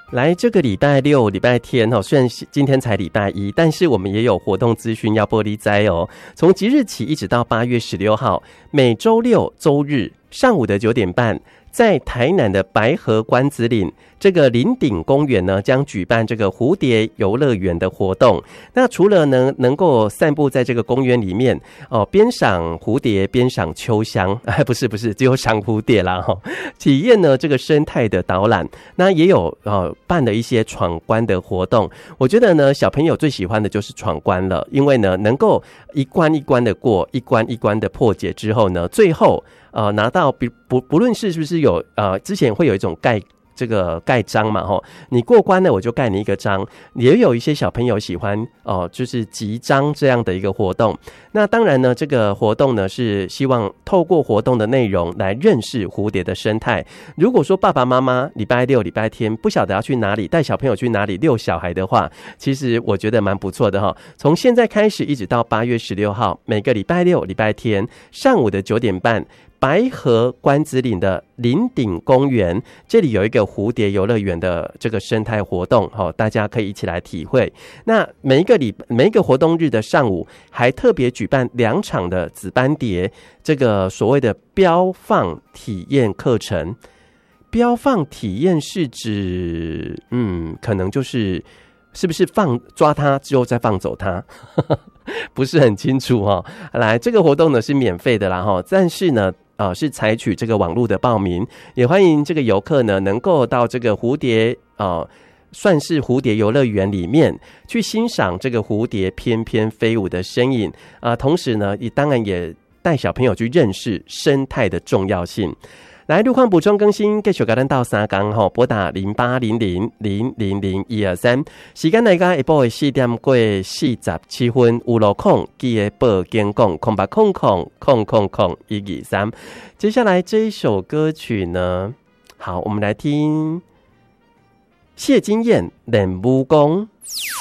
来，这个礼拜六、礼拜天虽然今天才礼拜一，但是我们也有活动资讯要播力哉哦。从即日起一直到8月16号，每周六、周日上午的9点半，在台南的白河关子岭这个林顶公园呢，将举办这个蝴蝶游乐园的活动。那除了呢能够散步在这个公园里面边赏蝴蝶边赏秋香，不是只有赏蝴蝶啦体验呢这个生态的导览。那也有办了一些闯关的活动。我觉得呢小朋友最喜欢的就是闯关了，因为呢能够一关一关的过，一关一关的破解之后呢，最后拿到不论是不是有之前会有一种盖章嘛你过关了我就盖你一个章，也有一些小朋友喜欢就是集章这样的一个活动。那当然呢这个活动呢是希望透过活动的内容来认识蝴蝶的生态。如果说爸爸妈妈礼拜六礼拜天不晓得要去哪里带小朋友去哪里遛小孩的话，其实我觉得蛮不错的从现在开始一直到8月16号，每个礼拜六礼拜天上午的9点半，白河关子岭的林顶公园，这里有一个蝴蝶游乐园的这个生态活动大家可以一起来体会。那每一个活动日的上午还特别举办2场的紫斑蝶这个所谓的标放体验课程。标放体验是指可能就是是不是抓它之后再放走它不是很清楚来，这个活动呢是免费的啦但是呢是采取这个网络的报名，也欢迎这个游客呢能够到这个蝴蝶算是蝴蝶游乐园里面去欣赏这个蝴蝶翩翩飞舞的身影同时呢当然也带小朋友去认识生态的重要性。来，路况补充更新，继续跟咱到3天拨打0800000123。时间来到下晡的4点过47分，有路况记得报警讲080000000123。接下来这一首歌曲呢，好，我们来听谢金燕《冷武功》。